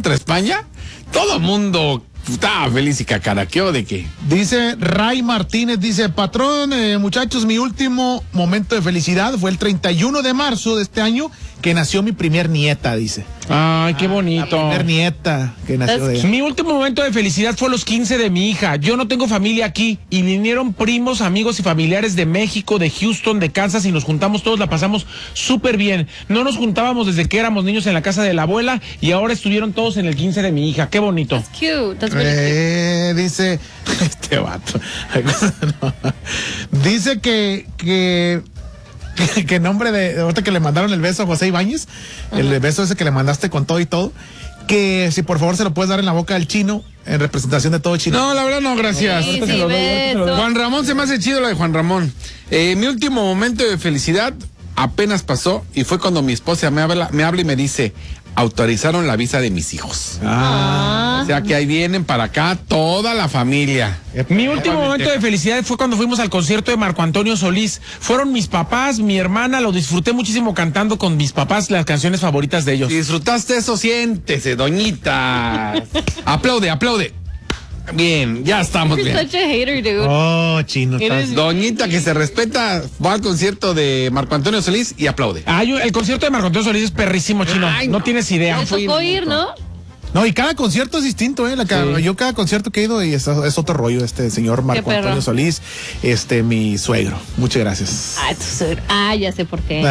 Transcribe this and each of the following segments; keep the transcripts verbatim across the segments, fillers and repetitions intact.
contra España, todo mundo estaba feliz y cacaraqueó de que. Dice Ray Martínez, dice, patrón, eh, muchachos, mi último momento de felicidad fue el treinta y uno de marzo de este año, que nació mi primer nieta, dice. Ay, qué bonito. La primer nieta que nació de ella. Mi último momento de felicidad fue los quince de mi hija. Yo no tengo familia aquí y vinieron primos, amigos y familiares de México, de Houston, de Kansas y nos juntamos todos, la pasamos súper bien. No nos juntábamos desde que éramos niños en la casa de la abuela y ahora estuvieron todos en el quince de mi hija. Qué bonito. That's cute. That's really Eh, dice este vato. No. Dice que que que, que nombre de ahorita que le mandaron el beso a José Ibáñez, uh-huh. el beso ese que le mandaste con todo y todo, que si por favor se lo puedes dar en la boca del chino en representación de todo Chino. No, la verdad no, gracias. Sí, sí, beso. Juan Ramón, se me hace chido lo de Juan Ramón. Eh, mi último momento de felicidad apenas pasó y fue cuando mi esposa me habla, me habla y me dice, autorizaron la visa de mis hijos. Ah. O sea que ahí vienen para acá toda la familia. Mi último momento de felicidad fue cuando fuimos al concierto de Marco Antonio Solís. Fueron mis papás, mi hermana, lo disfruté muchísimo cantando con mis papás las canciones favoritas de ellos. Si disfrutaste eso, siéntese, doñita. Aplaude, aplaude. Bien, ya estamos You're bien. such a hater, dude. Oh, Chino. estás- Doñita que se respeta, va al concierto de Marco Antonio Solís y aplaude. Ah, yo- el concierto de Marco Antonio Solís es perrísimo, Chino. Ay, no. no. tienes idea. Me tocó ir, ¿no? No, y cada concierto es distinto, ¿eh? La, cada- Sí. Yo cada concierto que he ido y es, es otro rollo, este señor Marco perro. Antonio Solís, este, mi suegro. Muchas gracias. Ah, tu suegro. Ah, ya sé por qué.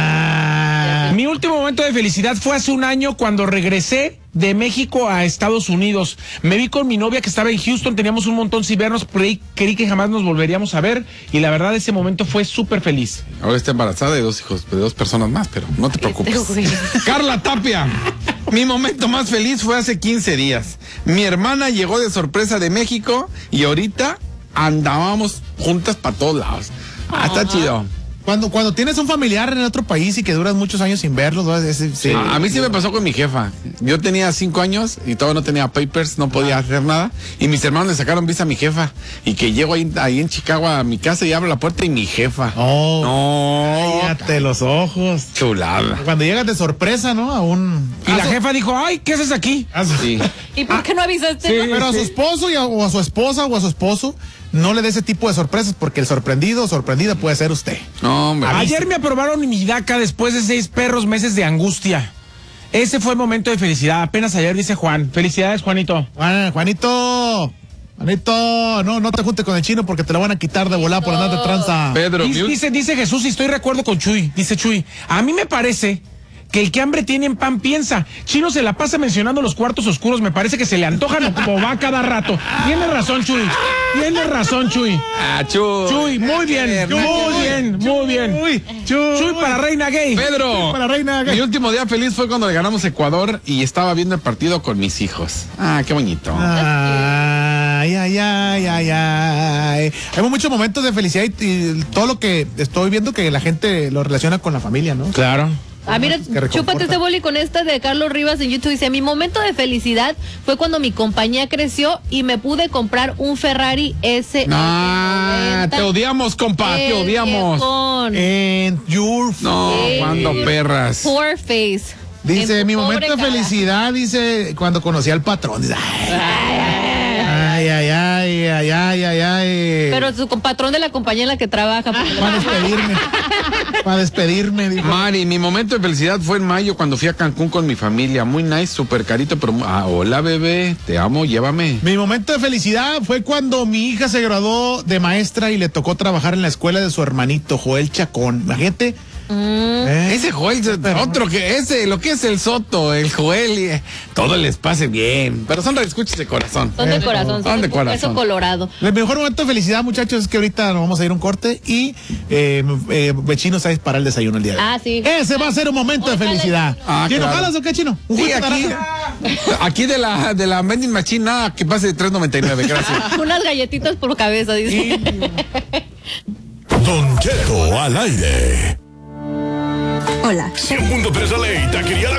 Ah. Mi último momento de felicidad fue hace un año cuando regresé de México a Estados Unidos. Me vi con mi novia que estaba en Houston, teníamos un montón sin vernos, creí, creí que jamás nos volveríamos a ver y la verdad ese momento fue súper feliz. Ahora está embarazada de dos hijos, de dos personas más, pero no te preocupes. Este güey. Carla Tapia, mi momento más feliz fue hace quince días. Mi hermana llegó de sorpresa de México y ahorita andábamos juntas para todos lados. Ah, está chido. Cuando, cuando tienes un familiar en otro país y que duras muchos años sin verlos, ¿no? Es- es- sí. A, a mí sí me pasó con mi jefa. Yo tenía cinco años y todavía no tenía papers, no podía hacer nada. Y mis hermanos le sacaron visa a mi jefa. Y que llego ahí, ahí en Chicago a mi casa y abro la puerta y mi jefa. Oh, No. cállate los ojos. Chulada. Cuando llegas de sorpresa, ¿no? A un... Y la jefa dijo, ay, ¿qué haces aquí? a su- Sí. ¿Y por qué no avisaste? sí. Pero a su esposo y a- o a su esposa o a su esposo no le dé ese tipo de sorpresas porque el sorprendido o sorprendida puede ser usted. No, hombre. Ayer me aprobaron mi DACA después de seis perros meses de angustia. Ese fue el momento de felicidad. Apenas ayer, dice Juan. Felicidades, Juanito. Juan, Juanito, Juanito, no, no te juntes con el chino porque te lo van a quitar de volar por andar de tranza. Pedro, Dice, mi- dice, dice Jesús, y estoy de acuerdo con Chuy. Dice Chuy, a mí me parece que el que hambre tiene en pan piensa. Chino se la pasa mencionando los cuartos oscuros. Me parece que se le antojan o como va cada rato. Tiene razón, Chuy. Tiene razón, Chuy. Ah, Chuy. Chuy, muy bien, muy bien, muy bien. Uy, chuy, Chuy para Reina Gay. Pedro, Para Reina Gay. mi último día feliz fue cuando le ganamos a Ecuador y estaba viendo el partido con mis hijos. Ah, qué bonito. Ay, ay, ay, ay, ay. Hay muchos momentos de felicidad y, y todo lo que estoy viendo que la gente lo relaciona con la familia, ¿no? Claro. Ah, mira, Que reconforta. chúpate este boli con esta de Carlos Rivas en YouTube. Dice, mi momento de felicidad fue cuando mi compañía creció y me pude comprar un Ferrari S. Ah, te odiamos, compa, te odiamos. And your... No, Eh, cuando perras. Poor face. Dice, En mi tu momento de pobre cara. felicidad, dice, cuando conocí al patrón. Dice, ay, ay, ay, ay, ay, ay, ay. Pero su patrón de la compañía en la que trabaja. porque- Para despedirme. Para despedirme, dijo. Mari, mi momento de felicidad fue en mayo cuando fui a Cancún con mi familia. Muy nice, súper carito, pero... Ah, hola, bebé, te amo, llévame. Mi momento de felicidad fue cuando mi hija se graduó de maestra y le tocó trabajar en la escuela de su hermanito, Joel Chacón. Imagínate. ¿Eh? Ese Joel, otro que ese, lo que es el Soto, el Joel, y, eh, todo les pase bien. Pero son escuchas de corazón. Son de corazón, Son son de de corazón. Eso colorado. El mejor momento de felicidad, muchachos, es que ahorita nos vamos a ir a un corte y eh, eh, Chino sabe para el desayuno el día de hoy. Ah, sí. Ese va a ser un momento de Ojalá, felicidad. Chino. Ah, ¿Chino, claro. jalas o qué, Chino? ¿Un Sí, jugo de aquí, naranja? aquí de la de la vending machine, nada que pase de tres noventa y nueve, gracias. Unas galletitas por cabeza, dice. Don Cheto al aire. Hola. cien punto tres a ley, taquería La